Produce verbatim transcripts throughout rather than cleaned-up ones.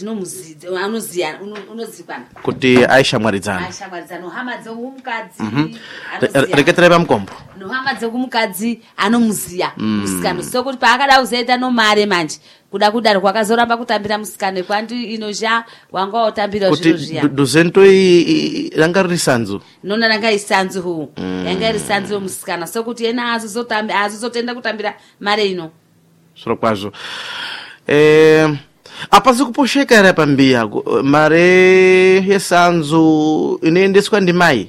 tinomuziva anoziya unozikana kuti Aisha mwaridzana Aisha mwaridzana hama dzekumukadzi reketera pamkombo no hama dzekumukadzi anomuziya musikano so kuti paakada kuzoita no mare manje kuda kudaro kwakazoramba kutambira musikano kwandi inozha wanga otambira zviro zviya kuti duzento i ranga risanzu nona ranga isanzu hu yanga risanzu musikana so kuti ena azozotamba azozotenda kutambira mare ino soro kwazo eh apazi kuposheka era pambia mare yesanzu inoendeswa ndi mai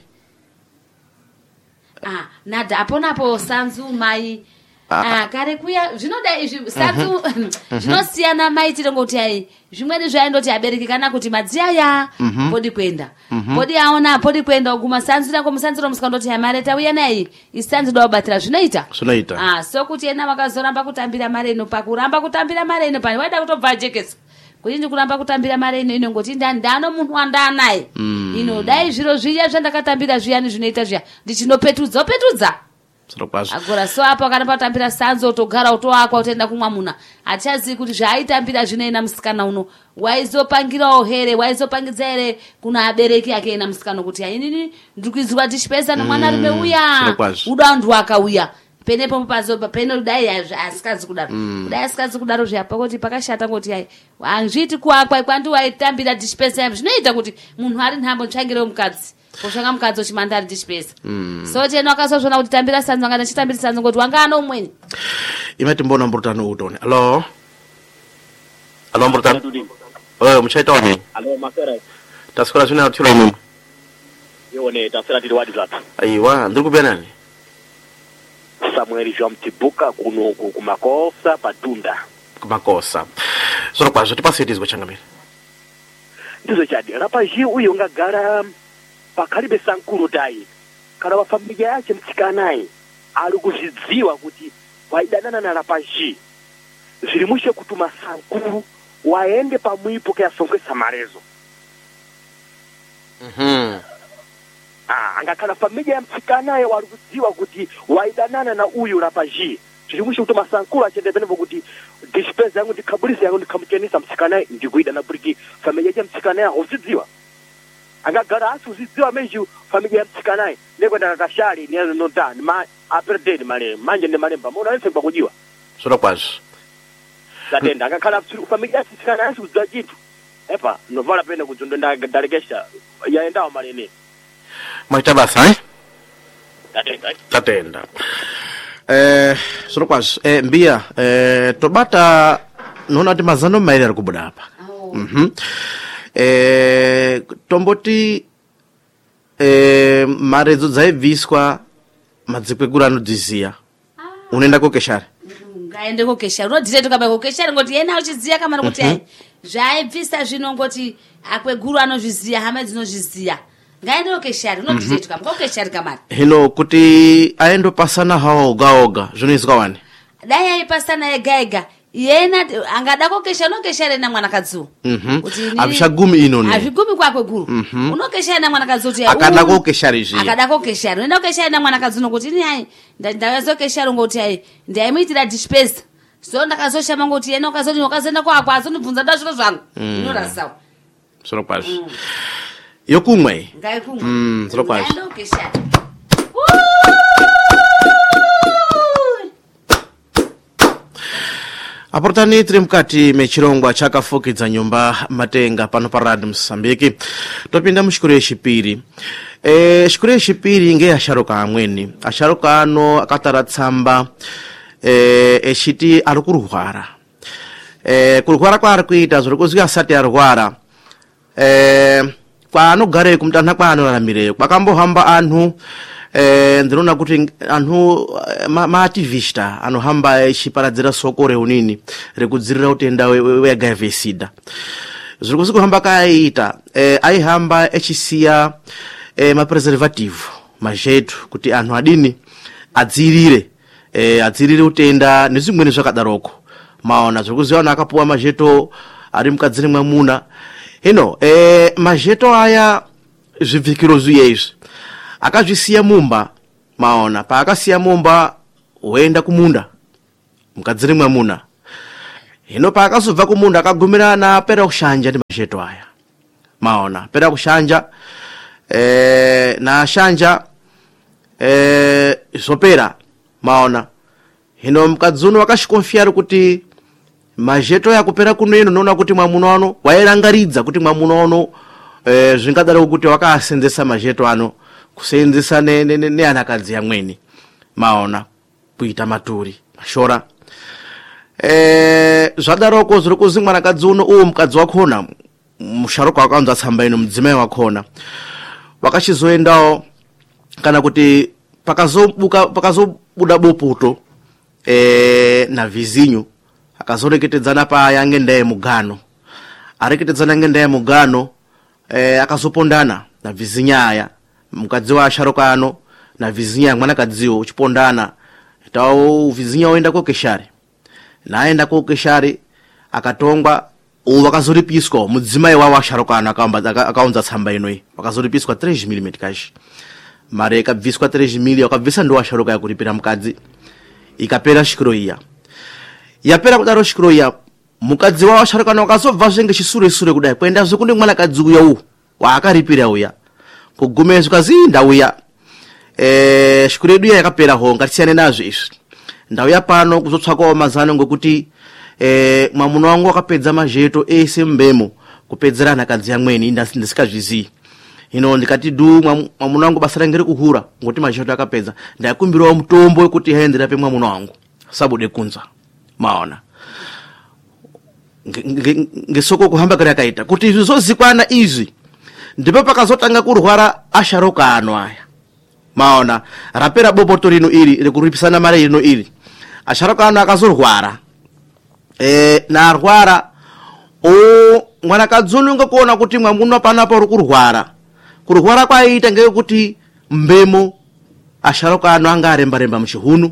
ah nada aponapo sanzu mai ah kare kuya zvinoda izvi sanzu zvinosiyana mai tirongoti ai zvimweni zvaindoti abereki kana kuti madziyaya podi kwenda podi aona podi kwenda kuguma sanzu rako musanzuro musikandoti mare tauya nayi isanzu do batira zvinoita zvinoita ah so kuti ena vakazoramba kutambira mare ino pakuramba kutambira mare ino pani waida kutobva jekesa kuti kuramba kutambira mare ino inongoti ndani ndano munhu wandanaye ino dai zviro zviya zvandakatambira zviyani zvinoita zviya ndichinopetudza petudza agora so apa kana patambira sanzo togara utoakwa utaenda kumwa muna achazi kuti zvaitambira zvinoena musikana uno waizopangirawo here waizopangidza here kuna abereki yake ena musikana kuti inini ndikuizwa dishpesa nomwana rume uya uda antu akauya penepo pazopa pene dai asikazi kudaro dai asikazi kudaro zviapa kuti pakashata ngoti ai anzviti kuakwa kwandi waitambira dishpesa zvinoita kuti munhu ari nhambo tsvangire mukadzi kushanga mukadzi ochimandari dishpesa so tena akazozvona kuti tambira sanzo ngana chitambira sanzo ngoti wanga ano umweni imati mbona mburutano utone allo allo mburutano oh muchaita wani allo makara tasikora zvina utiro mumwe yone tasira tiri wadi zatu aiwa ndiri kupia nani Samuel Jean Mtibuka kuno kumakosa patunda kumakosa soro kwazo tipasitizwa changamira ndizo chadi rapaji uyo ngagara pakalibe sankulu dai kana wa familia yake mtsikanaye ali kuzvidziwa kuti waidanana na rapaji zilimushe kutuma sankulu waende pamwipo kya songesa marezo mhm ah angakana familia ya mtsikanaye wali kudziwa kuti waidanana na uyu rapaji zilimushe kutuma sankulu achende penepo kuti dispense yangu ndikabulisa yangu ndikamchenisa mtsikanaye ndikuida na buriki familia ya mtsikanaye uzidziwa angagara asi uzidziwa meju familia ya mtsikanaye nekwenda kakashari ni no ndani ma aperdeni male manje ne malemba mona wense bakujiwa soro kwazo zatenda angakhala familia ya mtsikanaye asi uzidziwa chitu epa novala pene kujondo ndalegesha yaendawo malene mwaita basa eh zatenda tatenda eh soro kwazo eh mbia eh tobata nona kuti mazano mairi ari kubuda apa mhm eh tomboti eh maredzo dzaibviswa madzipegura anodziziya unoenda kokeshari ngaende kokeshari unodhire tukaba kokeshari ngoti yena uchiziya kama kuti ai zvaibvisa zvino ngoti akweguru anozviziya hama dzinozviziya ngaende kokeshari unodhire tukaba kokeshari kama hino kuti aendo pasana hawo gaoga zvinoizwa wani dai aipasana ega ega yena angada kokesha unokeshare na mwana kadzu mhm avishagumi inone avigumi kwakwe guru unokeshare na mwana kadzu kuti akada kokeshare zvi akada kokeshare unoenda kokeshare na mwana kadzu nokuti ni hai ndazokeshare ngoti hai ndaimuitira dispense so ndakazoshama ngoti yena ukazoti ukazenda kwakwa azonibvunza da zviro zvangu inorasawa soro kwazi yokumwe ngai kumwe mm soro kwazi ndokeshare aportani tiri mukati mechirongwa chakafukidza nyumba matenga pano paradi Msambiki topinda mushikuru yechipiri e, shikuru yechipiri nge asharuka amweni asharuka ano akatara tsamba e, echiti ari kurwara e, kurwara kwaari kuita zviri kuzwi asati arwara e, kwaanogare kumutana kwaanoraramire kwakambohamba anhu eh ndinoona kuti anhu ma, ma activista anohamba echiparadzira soko reunini rekudzirira utenda we H I V sida zviri kuhamba kaita eh aihamba echisiya eh ma preservative majetu kuti anhu adini adzirire eh adzirire utenda nezimweni zvakadaroko maona zviri kuziona akapuwa majeto ari mukadziri mwamuna hino eh majeto aya zvibvikiro zviyezvi akazvisiya mumba maona pa akasiya mumba huenda kumunda mukadziri mwamuna hino pakazobva kumunda akagumira na pera kushanja ndi macheto aya maona pera kushanja eh na shanja eh zopera maona hino mkadzuno wakashikonfiara kuti majeto yakupera kuno ino nona kuti mwamuno ano wayerangaridza kuti mwamuno ano eh zvingadaro kuti wakasenzesa majeto ano kusenzesa ne, ne, ne, ne anakadzi yamweni maona kuita maturi mashora eh zvadaroko zviri kuzi mwanakadzi uno uwo mukadzi wakhona musharuka wakaanza tsamba ino mudzimai wakhona wakachizoendawo kana kuti pakazobuka pakazobuda boputo eh na vizinyo akazoreketedzana pa yange ndaye mugano areketedzana nge ndaye mugano eh akazopondana na vizinyaya mukadzi wa sharokano na vizinya mwana kadziwo uchipondana tawo vizinya oenda ko keshari naenda ko keshari akatongwa uwo wakazoripiswa mudzimai wa washarokano akamba akaunza tsamba inoi wakazoripiswa three millimeters kashi mare ikabviswa three millimeters akabvisa ndo washaroka yakuripira mukadzi ikapera shikroia yapera kudaro shikroia mukadzi wa washarokano wakazobva zvenge chisure sure kudai kwenda zvekundi mwana kadzi uya u waakaripira uya kugumezwa kazinda uya eh shikuredu yakapera ho ngatisiyane nazvo izvi ndauya pano kuzotsvakawo mazano ngokuti eh mwamuno wangu wakapedza majeto ese mbemo kupedzerana kadzi yamweni ndisikazvizi hino ndikati du mwamuno wangu basa rangere kuhura ngoti majeto akapedza ndakumbirawo mutombo wekuti haendera pe mwamuno wangu sabude kunza maona ngesoko kuhamba kare akaita kuti izvi zozikwana izvi ndipo pakazotanga kurwara asharoka ano aya maona rapera bopoto rino iri rekuripisana mare rino iri asharoka ano akazorwara eh na arwara o mwana kadzununga kuona kuti mwamuno panapo uri kurwara kurwara kwaita ngekuti mbemo asharoka ano anga aremba remba muchihunu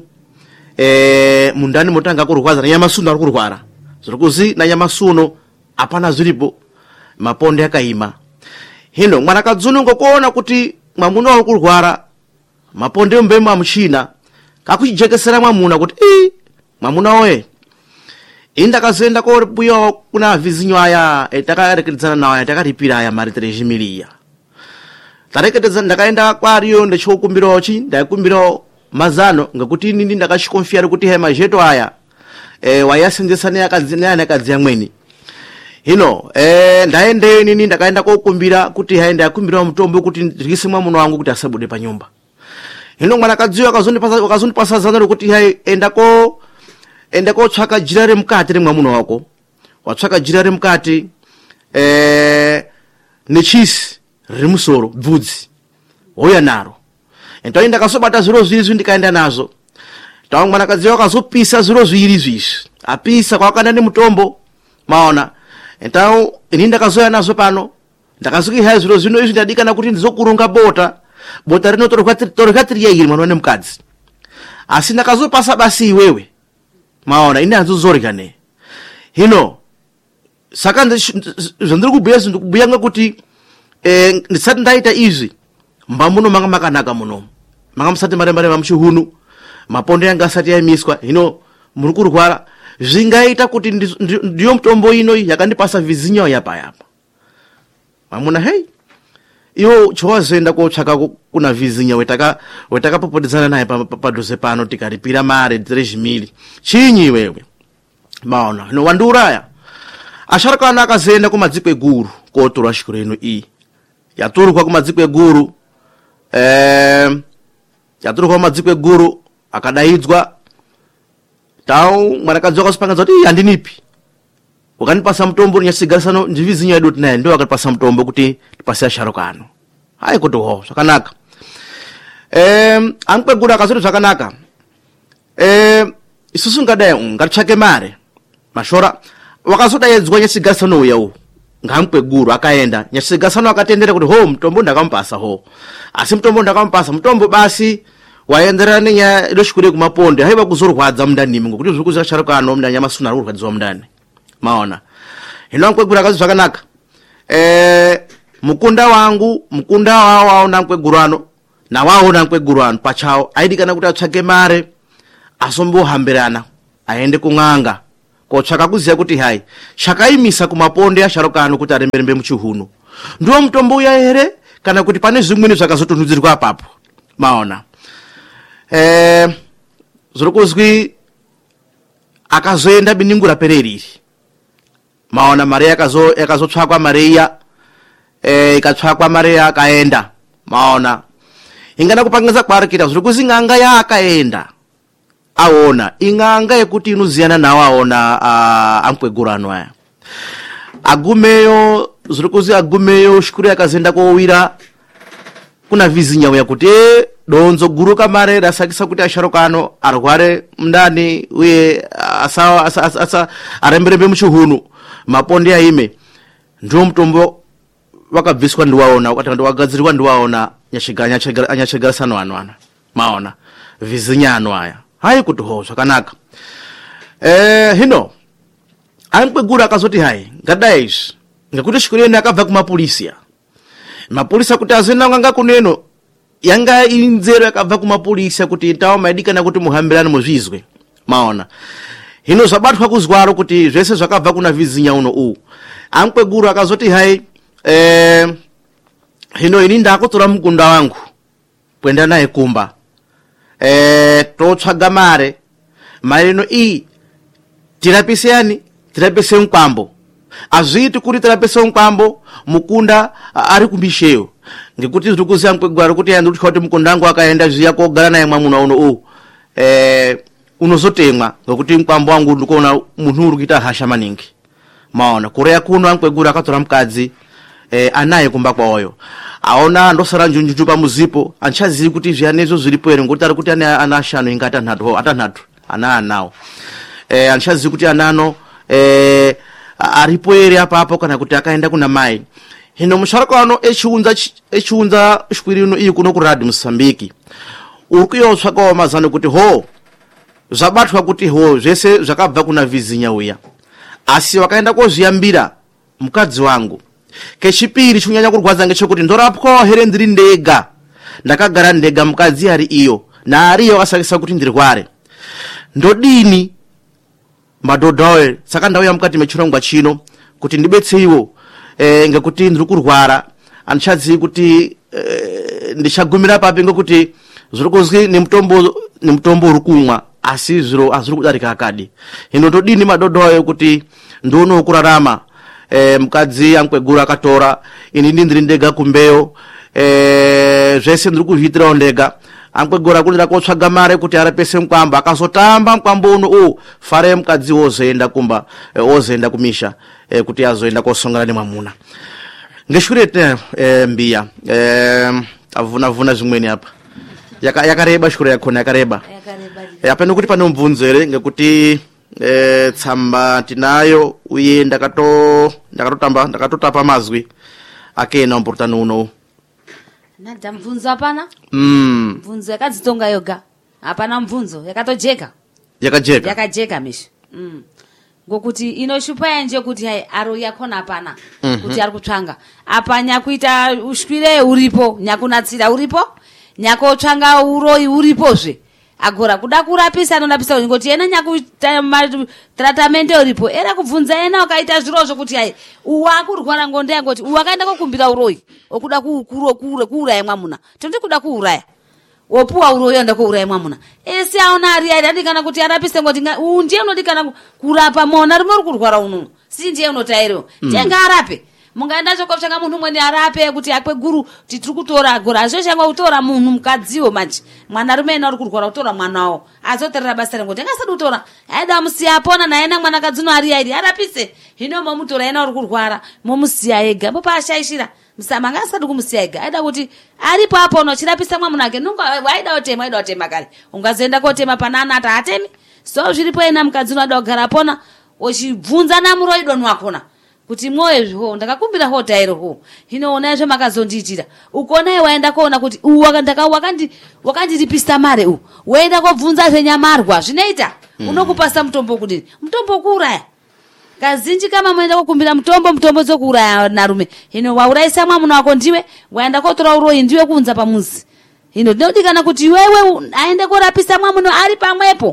eh mundani motanga kurwaza na nyamasuno ari kurwara zvirikuzi na nyamasuno apana zviripo maponde akaima hino mwana kadzununga kuona kuti mwamuno ari kurwara maponde mbemo amuchina kakuchijekesera mwamuna kuti eh mwamuna oye inda kazoenda ko buyo kuna vizinyo aya etakarekedzana nawo atakaripira aya mari three million tarekedzana ndakaenda kwariyo ndechokumbirawo chi ndakumbirawo mazano ngekuti inini ndakashikonfiara kuti he majeto aya eh wayasenzesana yakadzina yakadzia mweni hino eh ndaende inini ndakaenda kokumbira kuti haenda yakumbirawo mutombo kuti ndikise mwamuno wangu kuti asabude pa nyumba hino mwana kadziyo akazondipasa akazondipasa zano kuti hai enda ko enda ko tsvaka jira remukati remwamuno wako watsvaka jira remukati eh nechisi rimusoro bvudzi hoya naro entaenda kasobata zviro zvizvi ndikaenda nazo tawo mwana kadziyo akazopisa zviro zviri zvishi apisa kwakanda nemutombo maona entawo ini ndakazoya nazo pano ndakazuki hai zviro zvino izvi ndadikana kuti ndizokurunga bota bota rino torwa torwa tiri yiri mwana nemukadzi asi ndakazopasa basi iwewe maona ine anzuzorika ne hino saka zvandiri kubhuya ndikubhuya ngekuti eh ndisati ndaita izvi mbamuno manga makanaka muno manga musati maremba remba muchihunu maponde yanga asati yaimiswa hino muri kurwara zvingaita kuti ndiyo mutombo ino yakandipasa vizinyo yapa yapa mamuna hey iwo chowazoenda kotsvaka kuna vizinya wetaka wetaka popotedzana naye padhuze pano tikaripira mare three million chinyi wewe maona no wanduraya asharakana akazoenda kumadziko eguru kotorwa shikuru ino iyi yaturwa kumadziko eguru eh yaturwa kumadziko eguru akadaidzwa tawo mwanakadzi akasipangadzwa kuti andinipi wakanipasa mutombo nyasigarisano ndivizinya edu tinaye ndo akapasa mutombo kuti tipase asharokano hai kuti ho zvakanaka em ankwegura akazoti zvakanaka em isusu ngadai ngatitsvake mare mashora wakazodaidzwa nyasigarisano uya u ngamkweguru akaenda nyasigarisano akatendera kuti ho mutombo ndakampasa ho asi mutombo ndakampasa mutombo basi waenderana nenya idoshikure kumaponde haiba kuzorwadza mundani ngokuti zviri kuza asharokano mundani yamasuna ari kurwadziwa mundani maona hino ankwegura kazi zvakanaka eh mukunda wangu mukunda wawo nankwegurano na wawo nankwegurano pachawo aidikana kuti atsvake mare asombohambirana aende kung'anga kotsvaka kuziya kuti hai chakaimisa kumaponde asharukano kuti aremberembe muchihuno ndiwo mutombo uya here kana kuti pane zvimweni zvakazotonhudzirwa apapo maona eh zviri kuzwi akazoenda biningura pereriri maona mare yakazo yakazotsvakwa mare iya eh ikatsvakwa mare akaenda maona ingana kupangisa kwarikita zviri kuzi ng'anga yaakaenda aona ing'anga yekuti inoziyana nawo aona uh, amkwegurano aya agumeyo zviri kuzi agumeyo shukuru yakazenda kowira kuna vizinyawo yakuti e donzo guruka mare rasakisa kuti asharukano arware mndani uye asa asa, asa, asa aremberembe muchihuno maponde aime ndio mutombo wakabviswa ndiwaona wakati wagadzirirwa ndiwaona nyashiganya anyachegara sano anwana maona vizinyano aya hai kuti ho zvakanaka eh hino amkwegura akazoti hai ngadais ngekuti shikureni akabva kumapolisi mapolisi kuti azenda nganga kuneno yanga inzero yakabva kumapolisi kuti tawo maidikana kuti muhambirane muzvizwe maona hino zvabatwa kuzwaro kuti zvese zvakabva kuna vizinya uno u amkwegura akazoti hai eh hino ini ndakotora mukunda wangu kwenda naye kumba eh totsvaga mare mare no i tirapise yani tirapise mkwambo azviti kuti tirapise mkwambo mukunda ari kumbisheyo ngekuti zviri kuziya mkwegwaro kuti yandi kuti mukunda wangu akaenda zviya kogara naye mwamuna uno u eh unozotemwa ngekuti mkwambo wangu ndikuona munhu uri kuita hasha maningi maona korea kuno amkwegura akatora mukadzi eh anaye kumba kwaoyo aona ndosara njunjuju pamuzipo anchazivi kuti zviyanezo zviripo here ngoti ari kuti ana ana ashanu ingati anhatu atanhatu ana anawo eh anchazivi kuti anano eh aripo here apapo kana kuti akaenda kuna mai hino musharakano echiunza echiunza shwiri ino iyi kuno ku Radio Msambiki uri kuyotsvakawo mazano kuti ho zvabatwa kuti ho zvese zvakabva kuna vizinya uya asi wakaenda kozviyambira mukadzi wangu kechipiri chunyanya kurwadza ngechekuti ndorapwa here ndiri ndega ndakagara ndega mukadzi ari iyo na ariyo asakisa kuti ndirware ndodini madhodhawe saka ndauya mukati mechirongwa chino kuti ndibetseiwo eh ngekuti ndiri kurwara anchadzivi kuti eh, ndichagumira papi ngekuti zviri kuzwi nemutombo nemutombo uri kumwa asi zviro azviri kudarika akadi hino ndodini madhodhawe kuti ndoono kurarama eh mukadzi amkwegura akatora ini ndiri ndega kumbeyo eh zvese ndiri kuzviitirawo ndega amkwegura kulira kotsvaga mare kuti arapese mkwamba akazotamba mkwambo uno u fare mukadzi wozoenda kumba eh, wozoenda kumisha eh, kuti azoenda kosongana nemwamuna ngeshurete eh, mbiya eh avuna vuna zvimweni apa yaka yakareba shukuru yakona yakareba yakareba eh, apano kuti pane mubvunzo here ngekuti eh tsamba tinayo uye ndakato ndakatotamba ndakatotapa mazwi akena mportano uno nada mvunzo hapana mm mvunzo yakadzitonga yoga hapana mvunzo yakatojeka yakajeka yakajeka mishi mm ngokuti inoshupa yanje kuti hai aro yakona hapana mm -hmm. kuti ari kutsvanga apa nyakuita ushwire uripo nyakunatsira uripo nyakotsvanga uroi uripozve agora kuda kurapisa anonapisa ngoti yena nyakuita tratamente uripo era kubvunza yena wakaita zvirozvo kuti hai uwakurwara ngonde yangoti uwakaenda kokumbira uroi okuda kukuro kure kuuraya mwamuna tondi kuda kuuraya wopuwa uroi enda kouraya mwamuna ese aona ari ari andikana kuti arapise ngoti ndiye unodikana kurapa mona rimwe uri kurwara unono si ndiye unotairo tenga arape mungaenda chokotsvanga munhu umwe arape kuti akwe guru titiri kutora gora azvo shanga kutora munhu mukadziwo manje mwana rume ena uri kurwara kutora mwanawo azoterera basa rengoti angasadi kutora aida musiya apona naye na mwana kadzino ari airi arapise hino momutora ena uri kurwara momusiya ega mbo paashaishira musama angasadi kumusiya ega aida kuti aripo apona chirapisa mwamuna wake nunga waida otema waida otema kare ungazoenda kotema panana ata atemi so zviripo ena mukadzino ada kugara apona ochibvunza namuroidoni wakona kuti moyo zvo ndakakumbira hota ero ho hino ona izvo makazondiitira ukona waenda kuona kuti uwakandaka wakandi wakandiripisa mare u waenda kobvunza zvenyamarwa zvinoita mm. unokupasa mutombo kudini mutombo kuuraya kazhinji kama muenda kokumbira mutombo mutombo dzokuuraya narume hino waurayisa mwamuna wako ndiwe waenda kotora uroi ndiwe kunza pamuzi hino ndinodikana kuti wewe aende korapisa mwamuna ari pamwepo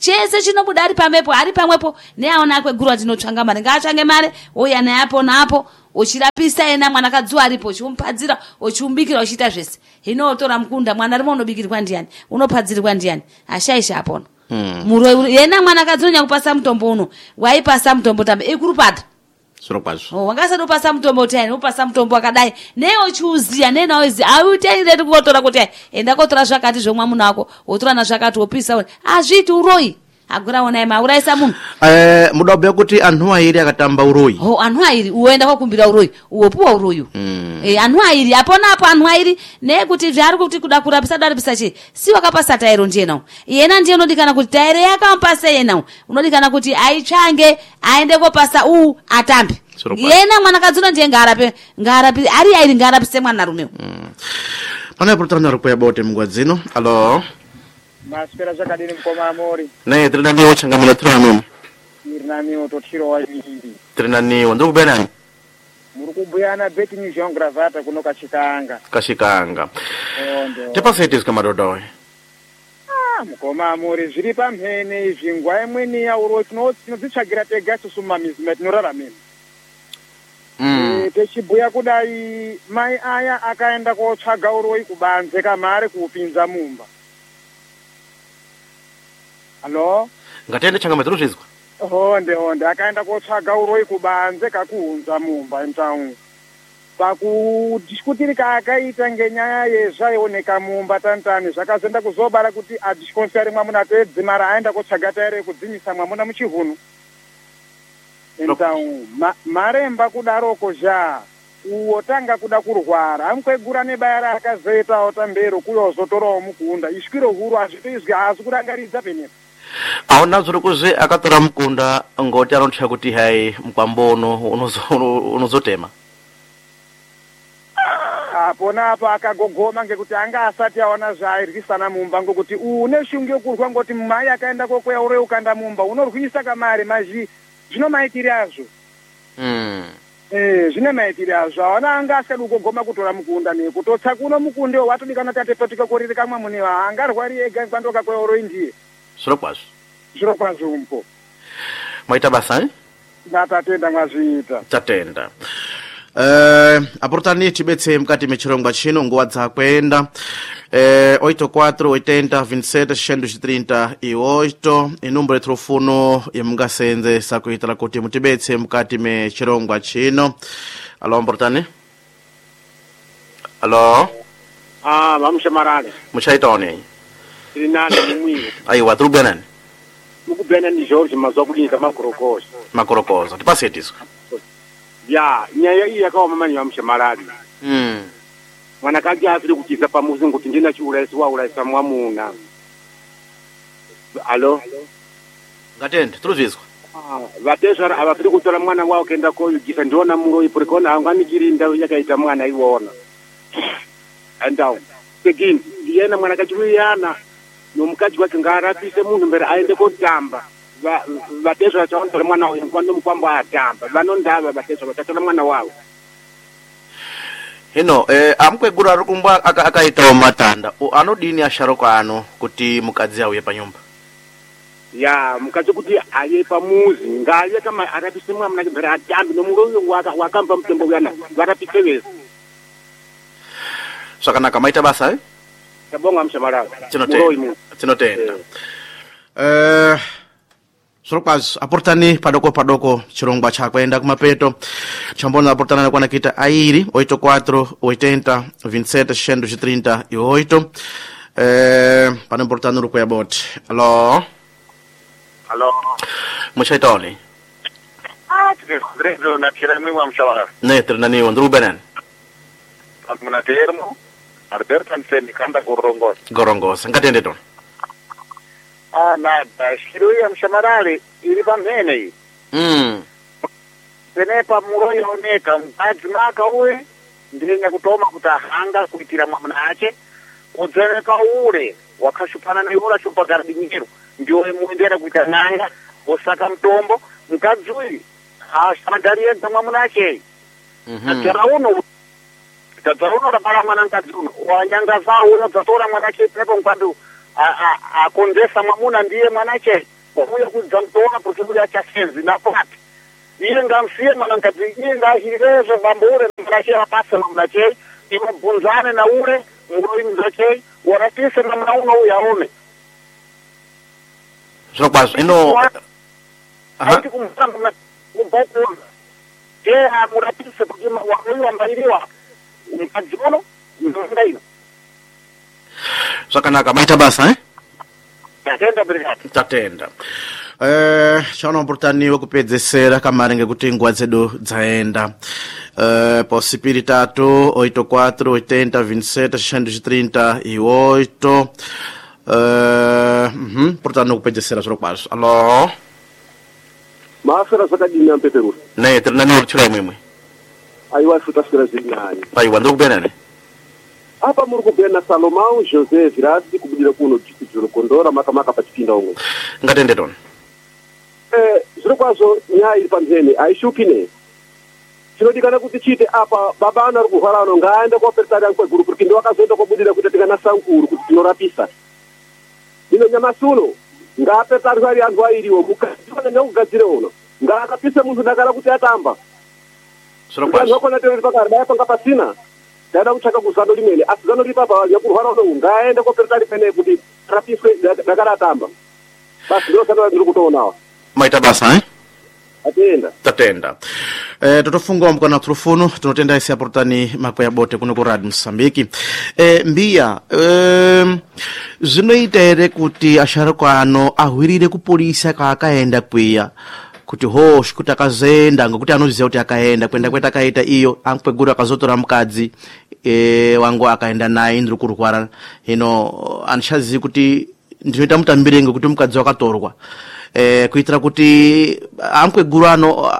chese chinobuda ari pamwepo ari pamwepo neaona akwegurwa tinotsvanga mari ngaatsvange mari ouya naye apo napo uchirapisa ena mwanakadzi aripo uchiumupadzira uchiumbikira uchiita zvese hino otora mukunda mwana rimo unobikirwa ndiani unopadzirirwa ndiani ashaisha apona hmm. Muro yena mwanakadzi unyakupasa mutombo uno waipasa mutombo tambe ikurupada soro kwazo oh wangasati upasa mutombo utani upasa mutombo akadai neyo uchiuziya nena uzi auiteni retu kuotora kuti enda kotora zvakati zvomwamuna wako wotora na zvakati wopisa azviti uroi agura ona ema uraisa munhu eh mudabya kuti anhu airi akatamba uroi oh anhu airi uenda kwakumbira uroi uopuwa uroyu mm. eh anhu airi apona apo anhu airi nekuti zvari kuti kuda kurapisa daripisa chi si wakapasa tairo ndiena yena ndiye unodikana kuti tairo yakampasa yena unodikana kuti aitsvange aende kopasa u atambe yena mwanakadzi ndiye ngarape ngarape ari airi ngarapise mwana rume mm. pana protana rupo ya bote mngwadzino alo Maspera zakadini mkoma amori. Ne, trina niwo changamula trano. Irna niwo totiro wajiri. Trina niwo ndo kubena. Murukubuyana beti ni Jean Gravata kuno kashikanga. Kashikanga. Ondo. Tepa setis kamadodowe. Ah, mkoma amori zviri pamhene izvi ngwa imweni ya uro tinodzitsvagira tega susumamizi matinorarama. Mm. E, techibuya kudai mai aya akaenda kotsvaga uroi kubanze kamare kuupinza mumba. Hello? Ngatende changametero zvizwa. Honde honde akaenda kotsvaga uroi kubanze kakuunza mumba mtauni. Pakudiskutirika akaita ngenyaya yezvaioneka mumba tantani zvakazenda kuzobara kuti adiskonsiari mwamuna toedzimara aenda kotsvaga taire kudzimisa mwamuna muchihunu. Mtauni Ma, maremba kudaroko zha uotanga kuda kurwara amkwegura nebaya akazoita otambero kuyozotorawo mukunda iswiro huru azvitoizwi haasi kurangaridza penepo. Aona zuri kuze akatora mukunda ngoti anotsha kuti hai mkwambono unozotema. Apona apa akagogoma ngekuti anga asati aona zvairwisana mumba ngokuti une shungu yokurwa ngoti mai akaenda kokweya ure ukanda mumba unorwisa kamari mazhi zvino maitiri azvo. Mm. Eh zvine maitiri azvo aona anga asadu kugogoma kutora mukunda nekutotsa kuno mukunde watodikana tatepotika korire kamwe muniwa angarwari ega kwando kakweya ure ndiye. Zviro kwazvo. Zviro kwazvo umpo. Mwaita basa eh? Ndatatenda mwazviita. Tatenda. Eh, aportani tibetse mkati mechirongwa chino nguwa dzakwenda. Eh, oito quatro oitenta vinte e sete seiscentos e trinta e oito inumbro yetrofuno yemungasenze sakuitala kuti mutibetse mkati mechirongwa chino. Alo aportani? Alo? Ah, vamushamarale. Muchaitone. Tiri nani mumwiwo. Aiwa turubya nani? Mukubena ni George mazwakulinga makorokozo. Makorokozo. Tipasetiswa. Ya, nyaya iyi yakaoma mani vamushamarale. Mm. Mwanakadzi asiri kuchiza pamuzi ngoti ndina chiuraisi wauraisa mwamuna. Alo? Ngatende, turuzvizwa. Ah, vatezvara avasiri kutora mwana wao kenda koyugisa ndiona muroi purikona anganikirinda yakaita mwana iwona. Andau. Pekini, yena mwanakadzi uyana nomukadzi wake ngarapise munhu mbere aende kotamba. Va vatezvara chaontora mwana wao kwando mukwambo atamba. Vanondava vatezvara vatatora mwana wao. Hino, eh, amkwegura rukumbwa akaita aka matanda. O anodini asharoko ano kuti mukadzi auye panyumba. Ya, mukadzi kuti aye pamuzi ngaye kama arapise mwamuna mbere atambe nomuroyo waka wakamba mutembo uyana varapise vese. Swakanaka maita basa eh? Tabonga mshamarala. Tinotenda. Tinotenda. Eh Sorokwaz aportani padoko padoko chirongwa chakwenda kumapeto. Chambona aportana nakwana kita airi oito quatro oitenta vinte e sete seiscentos e trinta e oito. Eh pana portano ruko ya bot. Alo. Alo. Muchaitone. Ah, trekro na tira mwa mshamarala. Ne trnani wandru benen. Amuna termo. Alberto Anseni kanda Gorongos. Gorongos, ngatende ton. Ah, nada, shiro ya mshamarale ili pamene hii. Mm. Penepa muroyo oneka mkazi maka uwe ndiye kutoma kutahanga kuitira mwamuna ache udzereka ule wakashupana na yura chupa gardiniro ndio muendera kuita nanga osaka mtombo mkazi uyu ashamadarie mwamuna ache. Mhm. Atara uno tadzarona rabara mwana mkazi uno wanyanga zao uno dzatora mwana ache pepo mkwadu akonzesa mwamuna ndiye mwanache uya kudzamtoa kuti uya chasezi napati iye ngamsiye mwanangati iye ngahireze bambure mwanache apase mwanache imabunzane na ule ngoi mzache waratise na mauno uyaone Sino kwazo ino aiti kumsanga na kumbokuna je muratise kujima wakoyu ambairiwa mkajibono ndaino Sakanaka maita basa eh tatenda brigade tatenda eh chano portani kupedzesera kamarenge kuti ngwa dzedu dzaenda eh possibility tatu oito quatro oitenta vinte e sete seiscentos e trinta e oito eh mhm portani kupedzesera zviro kwazvo. Allo Maafera zakadini ampeperusa. ne trinani urchira imwe Aiwa futasira zinyani. aiwa ndikubenane Apa muri kubena Salomão José Virasi kubudira kuno chikijuro kondora makamaka pachipinda omwe. ngatende ton Eh zviro kwazo nyaya iri panzene aishupine. Tinodikana kuti chite apa baba ana rukuhwara ano ngaende kwa pertari yankwe guru kuti ndo akazoenda kubudira kuti tikana sankuru kuti tinorapisa. Ino nyamasuno ngapertari vari antu airiwo mukati kana kugadzira uno. Ngaakapisa munhu dakara kuti atamba. zviro Kwazo kwazvo kona tero pakari dai panga pasina. Dada kuchaka kuzano limene asizano lipapa yakurwara uno ngaende kwa pertari pene kuti rapiswe dakara atamba. Basi ndio sana ndiri kutonawa. maita basa eh Atenda. tatenda eh totofunga mkana trufuno tunotenda isi aportani makwaya bote kuno ku Radio Msambiki eh mbia eh zvinoita ere kuti asharako ano ahwirire ku polisi ka akaenda kwiya kuti hosh kuti akazenda ngokuti anoziva kuti akaenda kwenda kweta akaita iyo ampegura akazotora mukadzi eh wangu akaenda naye ndiri kurwara hino anishazi kuti ndinoita mutambire ngekuti mukadzi wakatorwa eh kuitira kuti amkweguru ano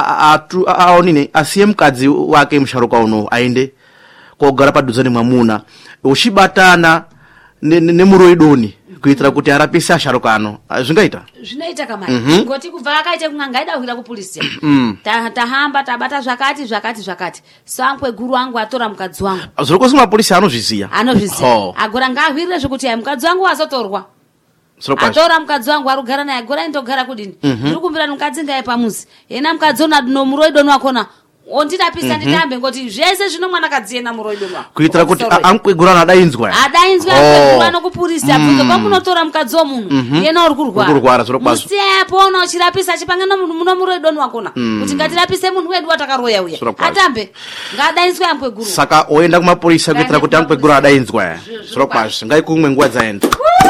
aonine asiye mukadzi wake musharuka uno aende kogara padhuze nemwamuna uchibatana nemuroidoni kuitira kuti arapise asharuka ano zvingaita zvinoita kamari ngoti kubva akaite kunga ngaida kuhwira kupolisi tahamba tabata zvakati zvakati zvakati sankwe guru wangu atora mukadzi wangu zviri kosi mapolisi anozviziya anozviziya agora ngahwirire zvekuti ai mukadzi wangu wazotorwa atora mukadzi wangu arugara naye agora indogara kudini ndiri kumbira mukadzi ngaye pamuzi ena mukadzi ona nomuroidoni wakona ondinapisa nditambe ngoti zvese zvino mwanakadzi ena muroidoni wako kuitira kuti amkwegurana adainzwa adainzwa amkwegura nokupurisa bvunzo pamunotora mukadzi womunhu yena uri kurwara musiyapo ona uchirapisa achipangana munhu muno muroidoni wakona kuti ngatirapise munhu wedu watakaroya uya atambe ngaadainzwa amkweguru saka oenda kumapolisa kuitira kuti amkwegura adainzwa zviro kwazvo ngaikumwe nguva dzaenda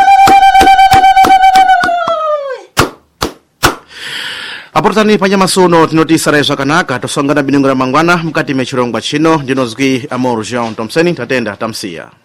aportani panyamasono tinoti isarai zvakanaka tosongana binongo ramangwana mukati mechirongwa chino ndinozwi Amor Jean Thompson tatenda tamsiya.